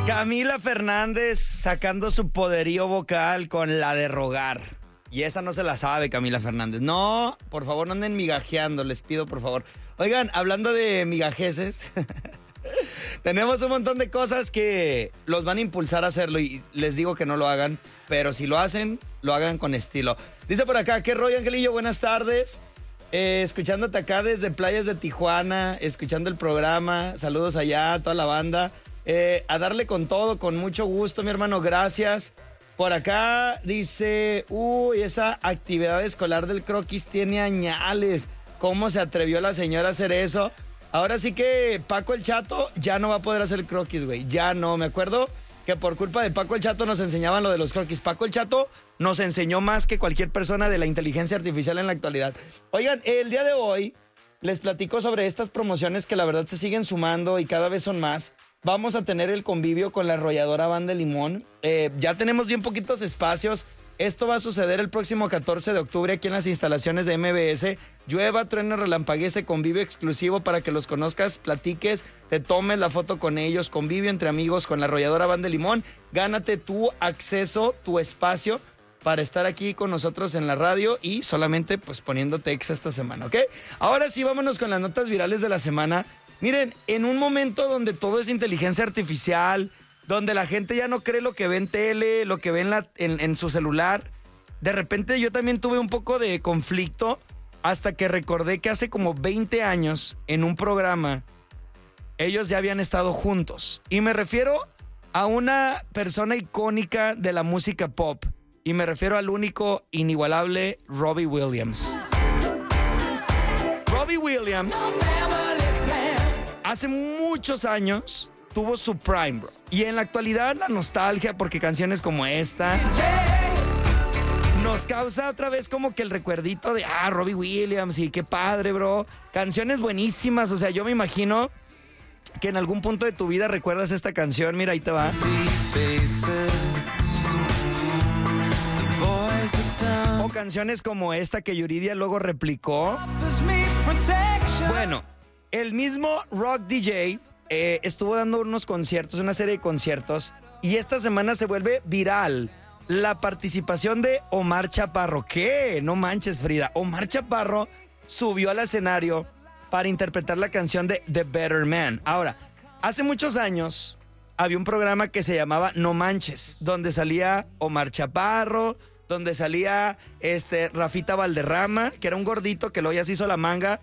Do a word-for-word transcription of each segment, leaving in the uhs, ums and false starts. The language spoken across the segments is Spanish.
Camila Fernández sacando su poderío vocal con la de rogar. Y esa no se la sabe Camila Fernández. No, por favor, no anden migajeando, les pido por favor. Oigan, hablando de migajeces, tenemos un montón de cosas que los van a impulsar a hacerlo y les digo que no lo hagan, pero si lo hacen, lo hagan con estilo. Dice por acá, ¿qué rollo, Angelillo? Buenas tardes. Eh, escuchándote acá desde playas de Tijuana, escuchando el programa. Saludos allá a toda la banda. Eh, a darle con todo, con mucho gusto, mi hermano, gracias. Por acá dice, uy, esa actividad escolar del croquis tiene añales. ¿Cómo se atrevió la señora a hacer eso? Ahora sí que Paco el Chato ya no va a poder hacer croquis, güey. Ya no, me acuerdo que por culpa de Paco el Chato nos enseñaban lo de los croquis. Paco el Chato nos enseñó más que cualquier persona de la inteligencia artificial en la actualidad. Oigan, el día de hoy les platico sobre estas promociones que la verdad se siguen sumando y cada vez son más. Vamos a tener el convivio con la arrolladora Banda Limón. Eh, ya tenemos bien poquitos espacios. Esto va a suceder el próximo catorce de octubre aquí en las instalaciones de M B S. Llueva, trueno, relampaguece, convivio exclusivo para que los conozcas, platiques, te tomes la foto con ellos, convivio entre amigos con la arrolladora Banda Limón. Gánate tu acceso, tu espacio para estar aquí con nosotros en la radio y solamente pues poniéndote ex esta semana, ¿ok? Ahora sí, vámonos con las notas virales de la semana. Miren, en un momento donde todo es inteligencia artificial, donde la gente ya no cree lo que ve en tele, lo que ve en, la, en, en su celular, de repente yo también tuve un poco de conflicto hasta que recordé que hace como veinte años en un programa ellos ya habían estado juntos. Y me refiero a una persona icónica de la música pop y me refiero al único, inigualable Robbie Williams. Robbie Williams hace muchos años tuvo su prime, bro. Y en la actualidad la nostalgia, porque canciones como esta nos causa otra vez como que el recuerdito de, ah, Robbie Williams, y qué padre, bro. Canciones buenísimas, o sea, yo me imagino que en algún punto de tu vida recuerdas esta canción. Mira, ahí te va. O canciones como esta que Yuridia luego replicó. Bueno, el mismo Rock D J eh, estuvo dando unos conciertos, una serie de conciertos, y esta semana se vuelve viral la participación de Omar Chaparro. ¿Qué? No manches, Frida. Omar Chaparro subió al escenario para interpretar la canción de The Better Man. Ahora, hace muchos años había un programa que se llamaba No Manches, donde salía Omar Chaparro, donde salía este Rafita Valderrama, que era un gordito que luego ya se hizo la manga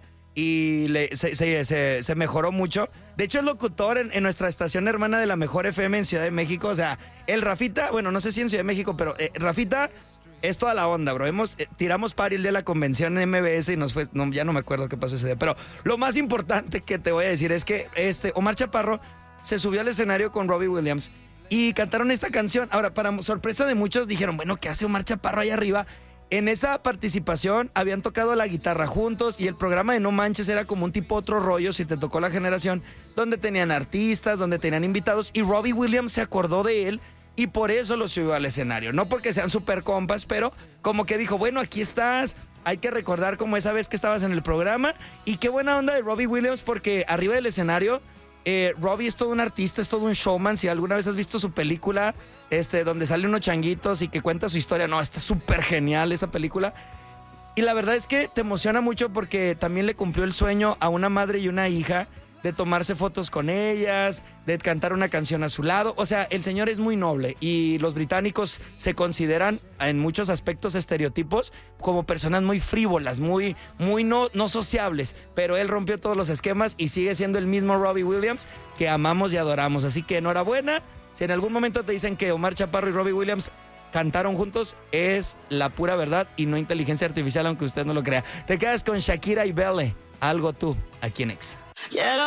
y le, se, se, se, se mejoró mucho. De hecho, es locutor en, en nuestra estación hermana de la Mejor F M en Ciudad de México. O sea, el Rafita, bueno, no sé si en Ciudad de México, pero eh, Rafita es toda la onda, bro. Hemos, eh, tiramos party el día de la convención en M B S y nos fue, no, ya no me acuerdo qué pasó ese día. Pero lo más importante que te voy a decir es que este Omar Chaparro se subió al escenario con Robbie Williams y cantaron esta canción. Ahora, para sorpresa de muchos, dijeron, bueno, ¿qué hace Omar Chaparro ahí arriba? En esa participación habían tocado la guitarra juntos y el programa de No Manches era como un tipo otro rollo, si te tocó la generación, donde tenían artistas, donde tenían invitados, y Robbie Williams se acordó de él y por eso lo subió al escenario. No porque sean super compas, pero como que dijo, bueno, aquí estás, hay que recordar como esa vez que estabas en el programa. Y qué buena onda de Robbie Williams, porque arriba del escenario Eh, Robbie es todo un artista, es todo un showman. Si alguna vez has visto su película, este, donde sale unos changuitos y que cuenta su historia, no, está súper genial esa película. Y la verdad es que te emociona mucho porque también le cumplió el sueño a una madre y una hija de tomarse fotos con ellas, de cantar una canción a su lado. O sea, el señor es muy noble y los británicos se consideran en muchos aspectos estereotipos como personas muy frívolas, muy, muy no, no sociables, pero él rompió todos los esquemas y sigue siendo el mismo Robbie Williams que amamos y adoramos. Así que enhorabuena. Si en algún momento te dicen que Omar Chaparro y Robbie Williams cantaron juntos, es la pura verdad y no inteligencia artificial, aunque usted no lo crea. Te quedas con Shakira y Belle, Algo Tú, aquí en Exa.